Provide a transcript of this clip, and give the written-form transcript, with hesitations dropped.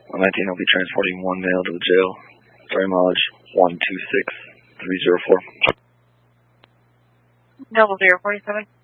On 19, I'll be transporting one male to the jail. Sorry, mileage 126-304. 0047.